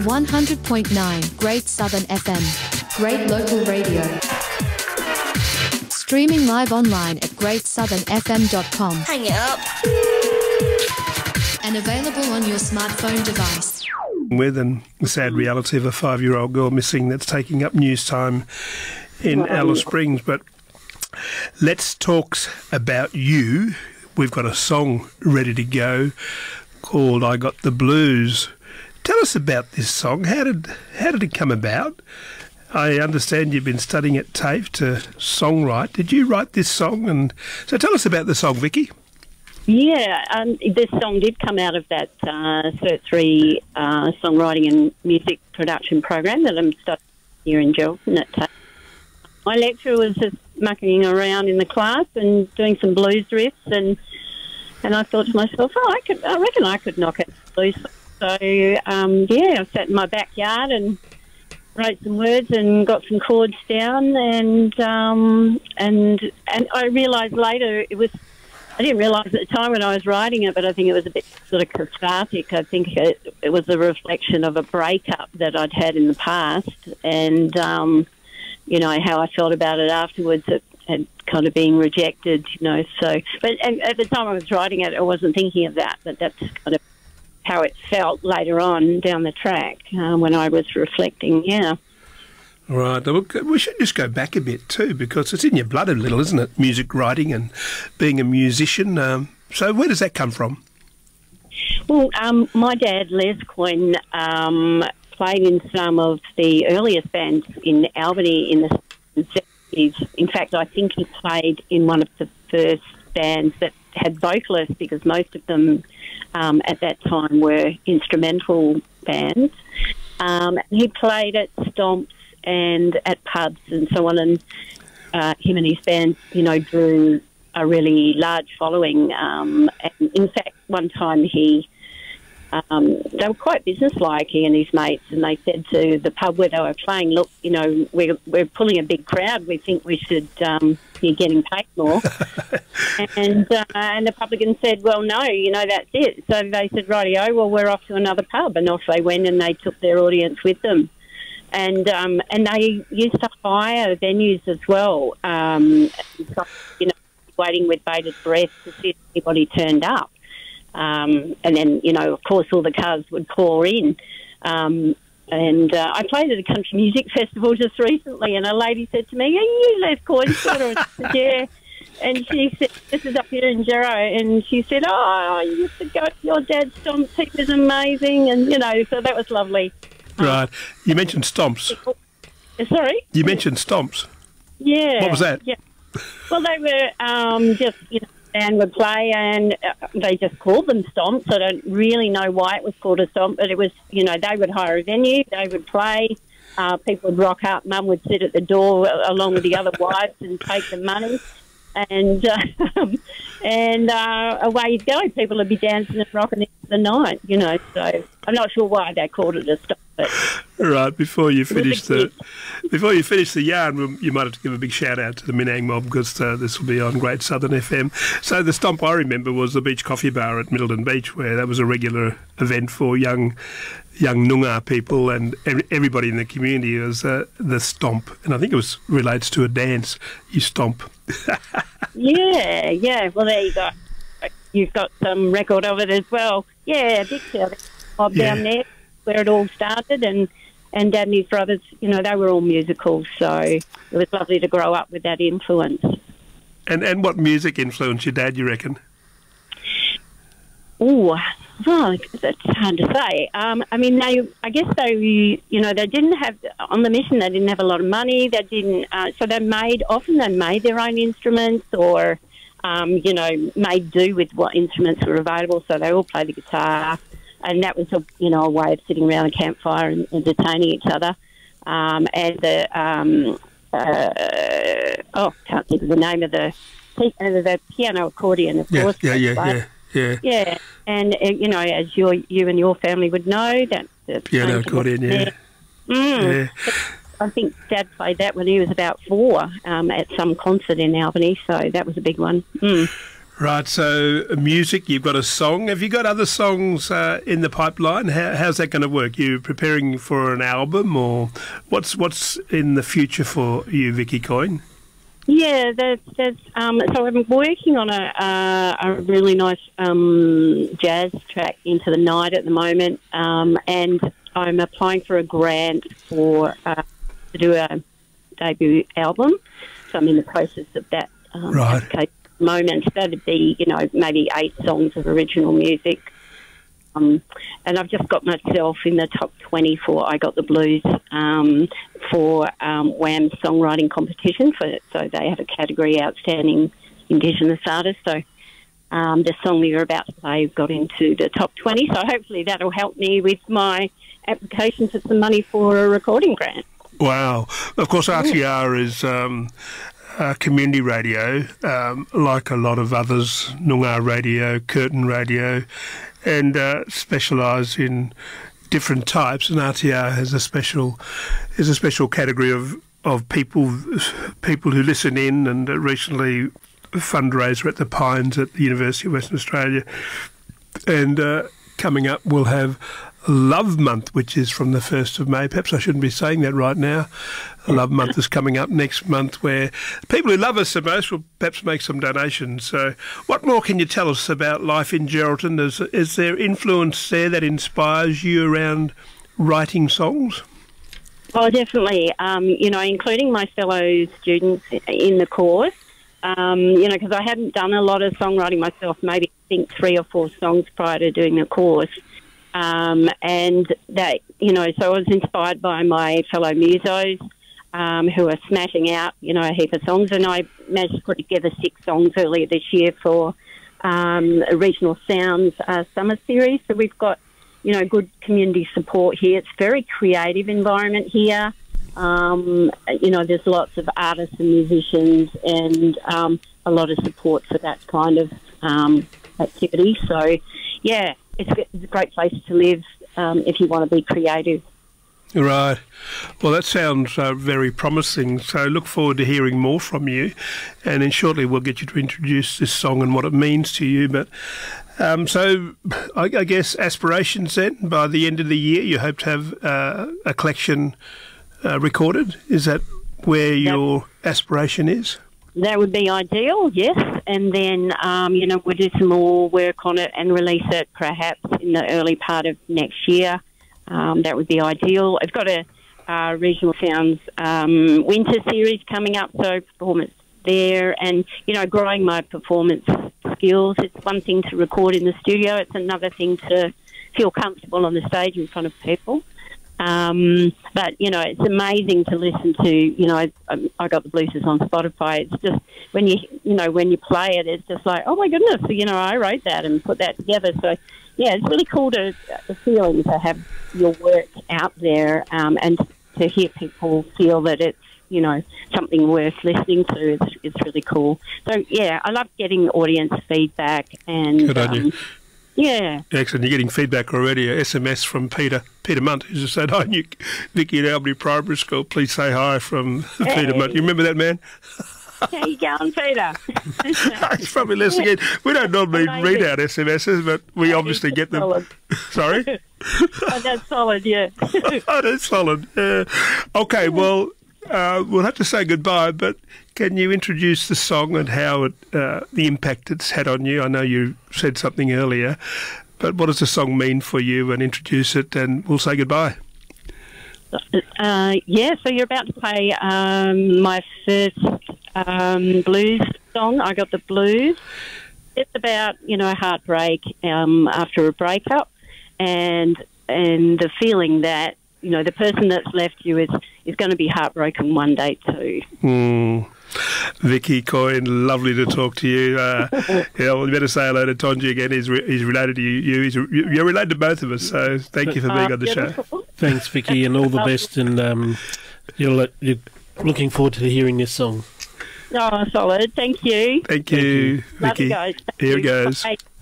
100.9 Great Southern FM. Great local radio. Streaming live online at greatsouthernfm.com. Hang it up. And available on your smartphone device. With and the sad reality of a 5-year-old girl missing that's taking up news time in Alice Springs. But let's talk about you. We've got a song ready to go called I Got the Blues. Tell us about this song. How did it come about? I understand you've been studying at TAFE to songwrite. Did you write this song? And so tell us about the song, Vicky. Yeah, this song did come out of that Cert 3 songwriting and music production program that I'm studying here in Geraldton at TAFE. My lecturer was just mucking around in the class and doing some blues riffs, and I thought to myself, I reckon I could knock out the blues. So I sat in my backyard and wrote some words and got some chords down, and I realised later I didn't realise at the time when I was writing it, but I think it was a bit sort of cathartic. I think it was a reflection of a breakup that I'd had in the past, and how I felt about it afterwards. It had kind of been rejected, So, but at the time I was writing it, I wasn't thinking of that, but that's kind of how it felt later on down the track when I was reflecting. Yeah. Right. We should just go back a bit too, because it's in your blood a little, isn't it? Music writing and being a musician. So where does that come from? Well, my dad, Les Coyne, played in some of the earliest bands in Albany in the 70s. In fact, I think he played in one of the first bands that had vocalists, because most of them at that time were instrumental bands. He played at Stomps and at pubs and so on, and him and his band, drew a really large following. And in fact, one time they were quite businesslike, he and his mates, and they said to the pub where they were playing, look, we're pulling a big crowd, we think we should be getting paid more. and the publican said, well, no, that's it. So they said, rightio, well, we're off to another pub, and off they went, and they took their audience with them. And they used to hire venues as well, waiting with bated breath to see if anybody turned up. And then, of course, all the cars would pour in. And I played at a country music festival just recently, and a lady said to me, are you Les Coyne's daughter? I said, yeah. And she said, this is up here in Jarrow, and she said, I used to go to your dad's Stomps, he was amazing, and, so that was lovely. Right. You mentioned Stomps. Sorry? You mentioned Stomps. Yeah. What was that? Yeah. Well, they were just, band would play, and they just called them Stomps. I don't really know why it was called a Stomp, but it was, they would hire a venue, they would play, people would rock up, Mum would sit at the door along with the other wives and take the money, and away you'd go. People would be dancing and rocking into the night, so I'm not sure why they called it a Stomp. But right, before you finish the yarn, you might have to give a big shout out to the Minang mob, because this will be on Great Southern FM. So the Stomp I remember was the Beach Coffee Bar at Middleton Beach, where that was a regular event for young Noongar people, and everybody in the community was the Stomp, and I think it was relates to a dance. You stomp. yeah. Well, there you go. You've got some record of it as well. Yeah, big mob down there, where it all started, and Dad and his brothers, they were all musicals, so it was lovely to grow up with that influence. And what music influenced your dad, you reckon? Oh, well, that's hard to say. I guess they didn't have, on the mission, they didn't have a lot of money. They didn't, so they made their own instruments, or, made do with what instruments were available, so they all played the guitar. And that was a way of sitting around a campfire and entertaining each other. And the can't think of the name of the piano accordion, of course. Yeah. And as you and your family would know, that the piano accordion. Yeah. I think Dad played that when he was about 4 at some concert in Albany, so that was a big one. Right, so music, you've got a song. Have you got other songs in the pipeline? How's that going to work? You preparing for an album, or what's in the future for you, Vicky Coyne? Yeah, so I'm working on a really nice jazz track, Into the Night, at the moment, and I'm applying for a grant to do a debut album. So I'm in the process of that application. Moment that'd be maybe 8 songs of original music, and I've just got myself in the top 20 for I Got the Blues for Wham's songwriting competition. So they have a category Outstanding Indigenous Artist. So the song you're about to play got into the top 20. So hopefully that'll help me with my application for some money for a recording grant. Wow! Of course, RTR is community radio, like a lot of others, Noongar Radio, Curtin Radio, and specialise in different types. And RTR has a special category of people who listen in, and recently a fundraiser at the Pines at the University of Western Australia. And coming up, we'll have Love Month, which is from the 1st of May. Perhaps I shouldn't be saying that right now. Love Month is coming up next month, where people who love us the most will perhaps make some donations. So what more can you tell us about life in Geraldton? Is there influence there that inspires you around writing songs? Oh, definitely. Including my fellow students in the course, because I hadn't done a lot of songwriting myself, maybe I think 3 or 4 songs prior to doing the course. And that, so I was inspired by my fellow musos who are smashing out, a heap of songs. And I managed to put together 6 songs earlier this year for a Regional Sounds summer series. So we've got, good community support here. It's a very creative environment here. There's lots of artists and musicians and a lot of support for that kind of activity. So, yeah. It's a great place to live if you want to be creative. Right. Well, that sounds very promising. So look forward to hearing more from you. And then shortly we'll get you to introduce this song and what it means to you. But so I guess aspirations then, by the end of the year, you hope to have a collection recorded. Is that where your aspiration is? That would be ideal, yes. And then, we'll do some more work on it and release it perhaps in the early part of next year. That would be ideal. I've got a Regional Sounds winter series coming up, so performance there. And, growing my performance skills. It's one thing to record in the studio. It's another thing to feel comfortable on the stage in front of people. But, it's amazing to listen to, I Got the Blues on Spotify. It's just, when you play it, it's just like, oh my goodness, I wrote that and put that together. So, yeah, it's really cool the feeling to have your work out there, and to hear people feel that it's, something worth listening to. It's really cool. So, yeah, I love getting audience feedback and... Good on you. Yeah. Excellent. You're getting feedback already. A SMS from Peter Munt, who just said, "Hi, Vicky at Albany Primary School. Please say hi from Peter Munt." You remember that man? How you going, Peter? He's probably listening in. We don't normally read out SMSs, but we obviously get them. Solid. Sorry? Oh, that's solid, yeah. Oh, that's solid. Okay, well, we'll have to say goodbye, but can you introduce the song and how the impact it's had on you? I know you said something earlier, but what does the song mean for you, and introduce it, and we'll say goodbye. Yeah, so you're about to play my first blues song, I Got the Blues. It's about, heartbreak after a breakup, and the feeling that, the person that's left you is going to be heartbroken one day too. Vicky Coyne, lovely to talk to you. You better say hello to Tonji again. He's related to you. You're related to both of us, so thank you for being on the show. Thanks, Vicky, and all the best. And you're looking forward to hearing this song. Oh, solid. Thank you. Thank you, Vicky. Love you guys. Here it goes. Bye.